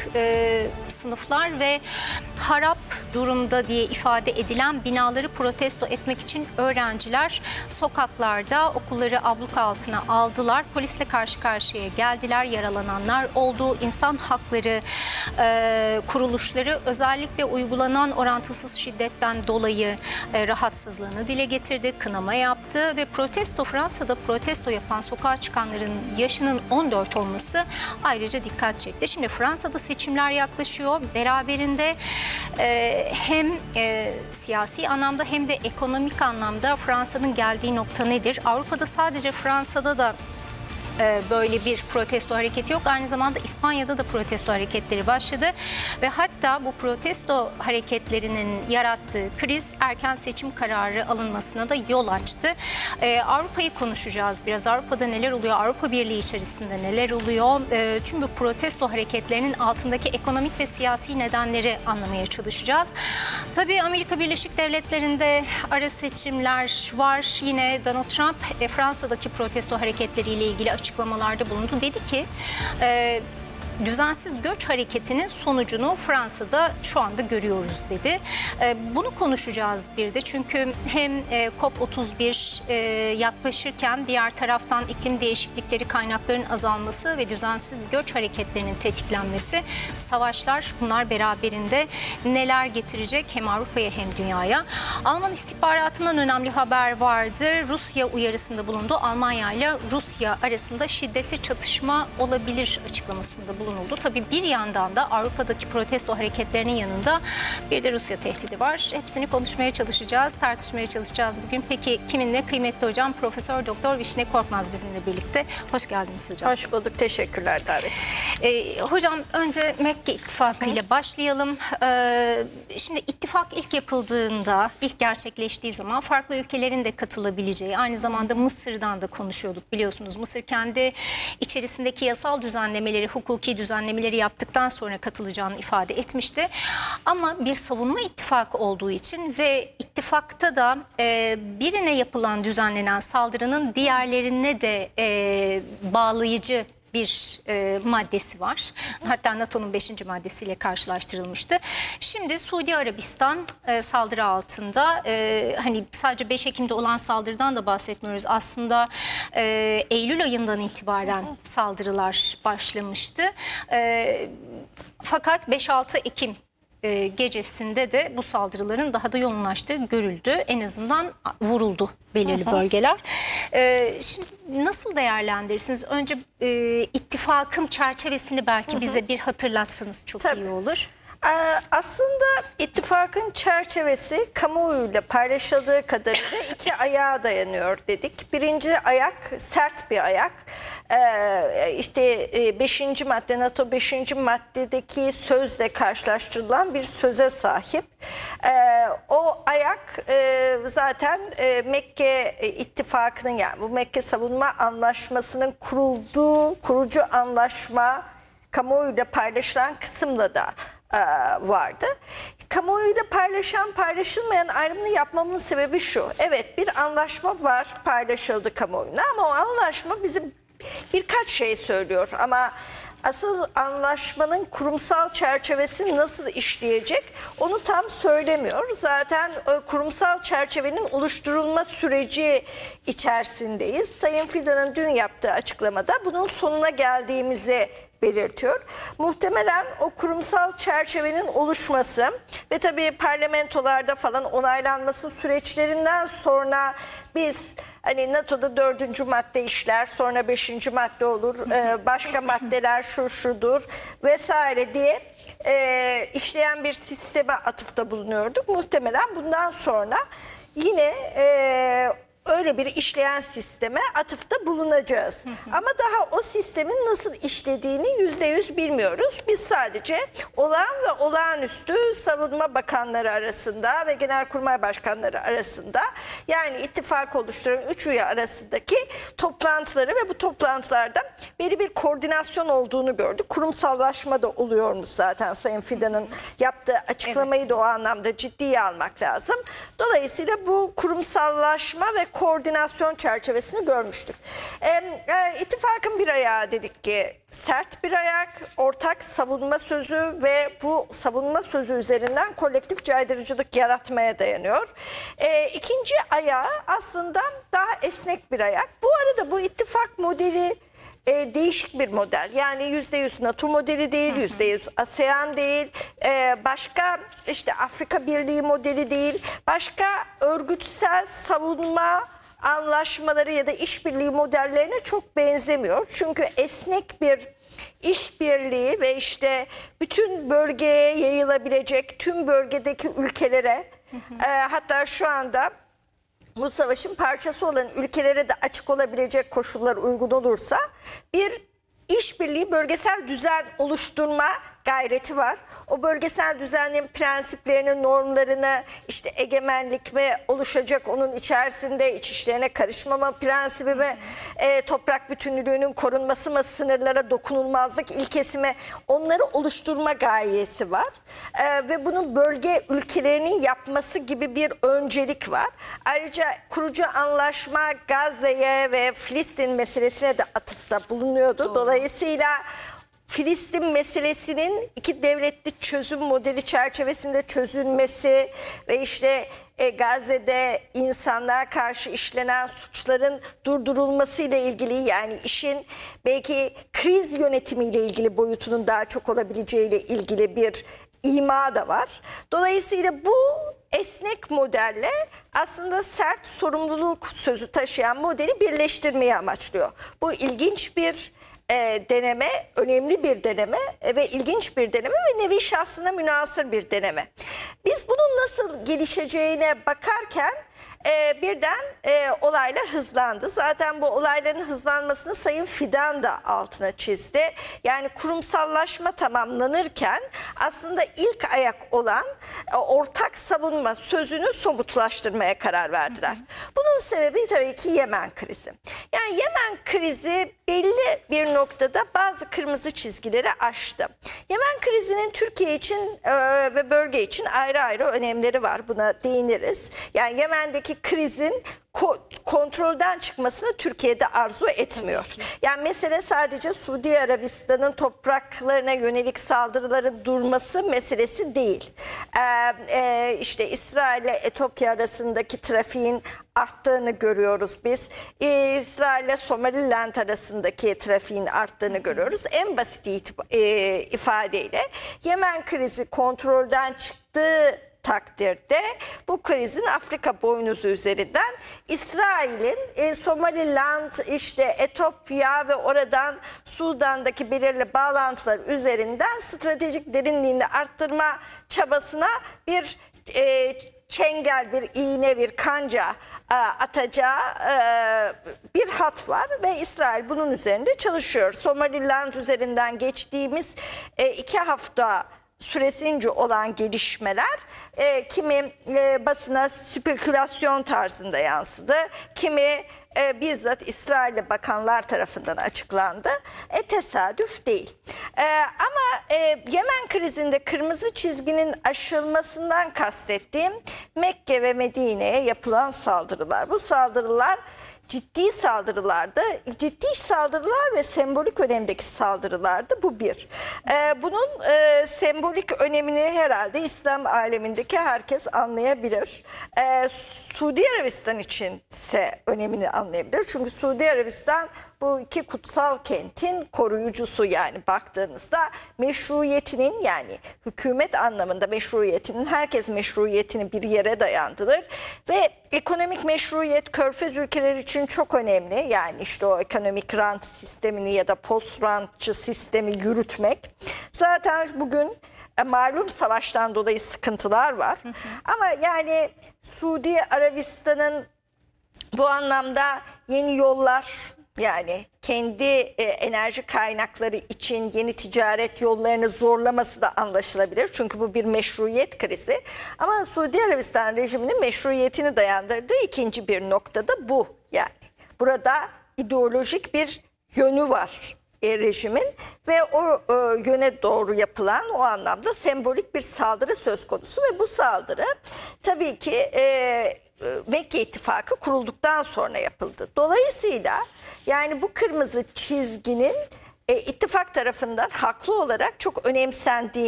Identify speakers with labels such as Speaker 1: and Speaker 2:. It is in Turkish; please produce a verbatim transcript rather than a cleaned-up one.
Speaker 1: e, sınıflar ve harap durumda diye ifade edilen binaları protesto etmek için öğrenciler sokaklarda okulları abluk altına aldılar. Polisle karşı karşıya geldiler. Yaralananlar oldu. İnsan hakları e, kuruluşları özellikle uygulanan orantısız şiddetten dolayı e, rahatsızlığını dile getirdi, kınama yaptı ve protesto Fransa'da protesto yapan sokağa çıkanların yaşının on dört olması ayrıca dikkat çekti. Şimdi Fransa'da seçimler yaklaşıyor. Beraberinde e, hem e, siyasi anlamda hem de ekonomik anlamda Fransa'nın geldiği nokta nedir? Avrupa'da sadece Fransa'da da böyle bir protesto hareketi yok. Aynı zamanda İspanya'da da protesto hareketleri başladı ve hatta bu protesto hareketlerinin yarattığı kriz erken seçim kararı alınmasına da yol açtı. Ee, Avrupa'yı konuşacağız biraz. Avrupa'da neler oluyor? Avrupa Birliği içerisinde neler oluyor? Ee, tüm bu protesto hareketlerinin altındaki ekonomik ve siyasi nedenleri anlamaya çalışacağız. Tabii Amerika Birleşik Devletleri'nde ara seçimler var. Yine Donald Trump e, Fransa'daki protesto hareketleriyle ilgili açıklamalar açıklamalarda bulundu. Dedi ki e, düzensiz göç hareketinin sonucunu Fransa'da şu anda görüyoruz dedi. E, bunu konuşacağız bir de çünkü hem e, COP otuz bir e, yaklaşırken diğer taraftan iklim değişiklikleri, kaynakların azalması ve düzensiz göç hareketlerinin tetiklenmesi, savaşlar, bunlar beraberinde neler getirecek hem Avrupa'ya hem dünyaya. Alman istihbaratından önemli haber vardı. Rusya uyarısında bulundu. Almanya ile Rusya arasında şiddetli çatışma olabilir açıklamasında bulundu. Oldu. Tabii bir yandan da Avrupa'daki protesto hareketlerinin yanında bir de Rusya tehdidi var. Hepsini konuşmaya çalışacağız, tartışmaya çalışacağız bugün. Peki kiminle? Kıymetli hocam Profesör Doktor Vişne Korkmaz bizimle birlikte. Hoş geldiniz hocam.
Speaker 2: Hoş bulduk. Teşekkürler davet.
Speaker 1: Ee, hocam önce Mekke İttifakı ile başlayalım. Ee, şimdi ittifak ilk yapıldığında, ilk gerçekleştiği zaman farklı ülkelerin de katılabileceği, aynı zamanda Mısır'dan da konuşuyorduk biliyorsunuz. Mısır kendi içerisindeki yasal düzenlemeleri, hukuki düzenlemeleri yaptıktan sonra katılacağını ifade etmişti. Ama bir savunma ittifakı olduğu için ve ittifakta da e, birine yapılan düzenlenen saldırının diğerlerine de e, bağlayıcı bir e, maddesi var. Hatta NATO'nun beşinci maddesiyle karşılaştırılmıştı. Şimdi Suudi Arabistan e, saldırı altında. E, hani sadece beş Ekim'de olan saldırıdan da bahsetmiyoruz. Aslında e, Eylül ayından itibaren saldırılar başlamıştı. E, fakat beş altı Ekim E, gecesinde de bu saldırıların daha da yoğunlaştığı görüldü. En azından vuruldu belirli bölgeler. E, şimdi nasıl değerlendirirsiniz? Önce e, ittifakın çerçevesini belki hı hı. bize bir hatırlatsanız çok Tabii. iyi olur.
Speaker 2: Aslında ittifakın çerçevesi kamuoyuyla paylaşıldığı kadarıyla iki ayağa dayanıyor dedik. Birinci ayak sert bir ayak. Ee, işte beşinci madde, NATO beşinci maddedeki sözle karşılaştırılan bir söze sahip. Ee, o ayak e, zaten e, Mekke ittifakının, yani bu Mekke Savunma Anlaşması'nın kurulduğu kurucu anlaşma, kamuoyuyla paylaşılan kısımla da vardı. Kamuoyuyla paylaşan paylaşılmayan ayrımını yapmamın sebebi şu. Evet, bir anlaşma var, paylaşıldı kamuoyuna ama o anlaşma bize birkaç şey söylüyor ama asıl anlaşmanın kurumsal çerçevesi nasıl işleyecek onu tam söylemiyor. Zaten kurumsal çerçevenin oluşturulma süreci içerisindeyiz. Sayın Fidan'ın dün yaptığı açıklamada bunun sonuna geldiğimizi belirtiyor. Muhtemelen o kurumsal çerçevenin oluşması ve tabii parlamentolarda falan onaylanması süreçlerinden sonra biz hani NATO'da dördüncü madde işler, sonra beşinci madde olur, e, başka maddeler şu şudur vesaire diye e, işleyen bir sisteme atıfta bulunuyorduk. Muhtemelen bundan sonra yine e, öyle bir işleyen sisteme atıfta bulunacağız. Hı hı. Ama daha o sistemin nasıl işlediğini yüzde yüz bilmiyoruz. Biz sadece olağan ve olağanüstü savunma bakanları arasında ve genelkurmay başkanları arasında, yani ittifak oluşturan üç üye arasındaki toplantıları ve bu toplantılarda belli bir koordinasyon olduğunu gördük. Kurumsallaşma da oluyormuş zaten. Sayın Fidan'ın yaptığı açıklamayı evet. da o anlamda ciddiye almak lazım. Dolayısıyla bu kurumsallaşma ve koordinasyon çerçevesini görmüştük. E, e, ittifakın bir ayağı dedik ki sert bir ayak, ortak savunma sözü ve bu savunma sözü üzerinden kolektif caydırıcılık yaratmaya dayanıyor. E, ikinci ayağı aslında daha esnek bir ayak. Bu arada bu ittifak modeli E, değişik bir model. Yani yüzde yüz NATO modeli değil, yüzde yüz ASEAN değil, e, başka işte Afrika Birliği modeli değil, başka örgütsel savunma anlaşmaları ya da işbirliği modellerine çok benzemiyor. Çünkü esnek bir işbirliği ve işte bütün bölgeye yayılabilecek, tüm bölgedeki ülkelere e, hatta şu anda bu savaşın parçası olan ülkelere de açık olabilecek koşullar uygun olursa bir işbirliği, bölgesel düzen oluşturma gayreti var. O bölgesel düzenin prensiplerini, normlarını, işte egemenlik mi oluşacak onun içerisinde, iç işlerine karışmama prensibi mi, e, toprak bütünlüğünün korunması mı, sınırlara dokunulmazlık ilkesi mi, onları oluşturma gayesi var. E, ve bunun bölge ülkelerinin yapması gibi bir öncelik var. Ayrıca kurucu anlaşma Gazze'ye ve Filistin meselesine de atıfta bulunuyordu. Doğru. Dolayısıyla Filistin meselesinin iki devletli çözüm modeli çerçevesinde çözülmesi ve işte e, Gazze'de insanlara karşı işlenen suçların durdurulması ile ilgili, yani işin belki kriz yönetimiyle ilgili boyutunun daha çok olabileceğiyle ilgili bir ima da var. Dolayısıyla bu esnek modelle aslında sert sorumluluk sözü taşıyan modeli birleştirmeyi amaçlıyor. Bu ilginç bir E, deneme, önemli bir deneme e, ve ilginç bir deneme ve nevi şahsına münasır bir deneme. Biz bunun nasıl gelişeceğine bakarken e, birden e, olaylar hızlandı. Zaten bu olayların hızlanmasını Sayın Fidan da altına çizdi. Yani kurumsallaşma tamamlanırken aslında ilk ayak olan e, ortak savunma sözünü somutlaştırmaya karar verdiler. Bunun sebebi tabii ki Yemen krizi. Yani Yemen krizi belli bir noktada bazı kırmızı çizgileri aştı. Yemen krizinin Türkiye için e, ve bölge için ayrı ayrı önemleri var. Buna değiniriz. Yani Yemen'deki krizin ko kontrolden çıkmasını Türkiye'de arzu etmiyor. Yani mesele sadece Suudi Arabistan'ın topraklarına yönelik saldırıların durması meselesi değil. Ee, e, işte İsrail ile Etiyopya arasındaki trafiğin arttığını görüyoruz biz. Ee, İsrail ile Somaliland arasındaki trafiğin arttığını görüyoruz. En basit e, ifadeyle Yemen krizi kontrolden çıktığı takdirde bu krizin Afrika boynuzu üzerinden İsrail'in e, Somaliland, işte Etiyopya ve oradan Sudan'daki belirli bağlantılar üzerinden stratejik derinliğini arttırma çabasına bir e, çengel, bir iğne, bir kanca e, atacağı e, bir hat var ve İsrail bunun üzerinde çalışıyor. Somaliland üzerinden geçtiğimiz e, iki hafta süresince olan gelişmeler e, kimi e, basına spekülasyon tarzında yansıdı, kimi e, bizzat İsrail'li bakanlar tarafından açıklandı. E, tesadüf değil. E, ama e, Yemen krizinde kırmızı çizginin aşılmasından kastettiğim Mekke ve Medine'ye yapılan saldırılar. Bu saldırılar ciddi saldırılardı, ciddi saldırılar ve sembolik önemdeki saldırılardı. Bu bir. Ee, bunun e, sembolik önemini herhalde İslam alemindeki herkes anlayabilir. Ee, Suudi Arabistan için ise önemini anlayabilir. Çünkü Suudi Arabistan bu iki kutsal kentin koruyucusu, yani baktığınızda meşruiyetinin, yani hükümet anlamında meşruiyetinin, herkes meşruiyetini bir yere dayandırır ve ekonomik meşruiyet Körfez ülkeleri için çok önemli. Yani işte o ekonomik rant sistemini ya da post rantçı sistemi yürütmek. Zaten bugün e, malum savaştan dolayı sıkıntılar var. Hı hı. Ama yani Suudi Arabistan'ın bu anlamda yeni yollar, yani kendi e, enerji kaynakları için yeni ticaret yollarını zorlaması da anlaşılabilir. Çünkü bu bir meşruiyet krizi. Ama Suudi Arabistan rejiminin meşruiyetini dayandırdığı ikinci bir noktada bu. Yani burada ideolojik bir yönü var e, rejimin ve o e, yöne doğru yapılan, o anlamda sembolik bir saldırı söz konusu ve bu saldırı tabii ki E, Mekke İttifakı kurulduktan sonra yapıldı. Dolayısıyla yani bu kırmızı çizginin e, ittifak tarafından haklı olarak çok önemsendiği